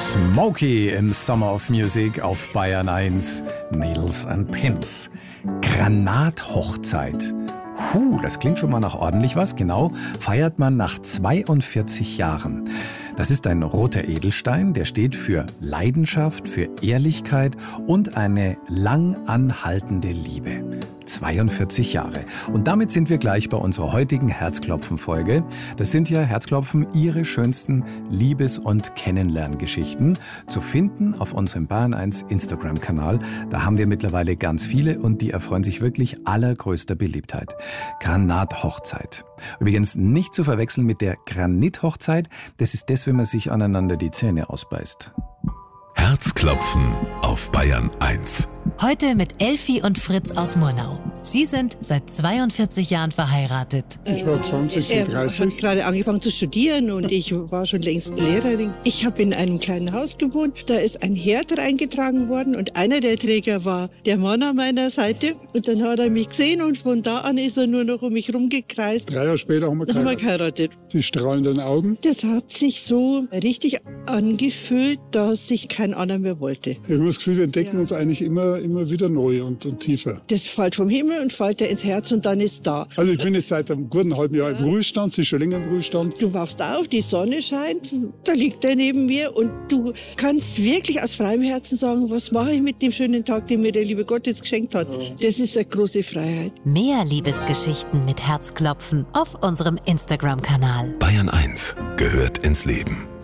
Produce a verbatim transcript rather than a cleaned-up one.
Smokey im Summer of Music auf Bayern eins, Needles and Pins. Granathochzeit. Puh, das klingt schon mal nach ordentlich was. Genau, feiert man nach zweiundvierzig Jahren. Das ist ein roter Edelstein, der steht für Leidenschaft, für Ehrlichkeit und eine lang anhaltende Liebe. zweiundvierzig Jahre. Und damit sind wir gleich bei unserer heutigen Herzklopfen-Folge. Das sind ja, Herzklopfen, Ihre schönsten Liebes- und Kennenlerngeschichten. Zu finden auf unserem Bayern eins Instagram-Kanal. Da haben wir mittlerweile ganz viele und die erfreuen sich wirklich allergrößter Beliebtheit. Granathochzeit. Übrigens nicht zu verwechseln mit der Granithochzeit. Das ist das, wenn man sich aneinander die Zähne ausbeißt. Herzklopfen auf Bayern eins. Heute mit Elfi und Fritz aus Murnau. Sie sind seit zweiundvierzig Jahren verheiratet. Ich war zwanzig, Er dreißig. hat gerade angefangen zu studieren und ich war schon längst Lehrerin. Ich habe in einem kleinen Haus gewohnt. Da ist ein Herd reingetragen worden und einer der Träger war der Mann an meiner Seite. Und dann hat er mich gesehen und von da an ist er nur noch um mich rumgekreist. Drei Jahre später haben wir Dann haben wir geheiratet. geheiratet. Die strahlenden Augen. Das hat sich so richtig angefühlt, dass sich kein anderer mehr wollte. Ich habe das Gefühl, wir entdecken Ja. uns eigentlich immer, immer wieder neu und, und tiefer. Das fällt vom Himmel und fällt dir ins Herz und dann ist da. Also ich bin jetzt seit einem guten halben Jahr im Ruhestand, sie ist schon länger im Ruhestand. Du wachst auf, die Sonne scheint, da liegt er neben mir und du kannst wirklich aus freiem Herzen sagen, was mache ich mit dem schönen Tag, den mir der liebe Gott jetzt geschenkt hat. Das ist eine große Freiheit. Mehr Liebesgeschichten mit Herzklopfen auf unserem Instagram-Kanal. Bayern eins gehört ins Leben.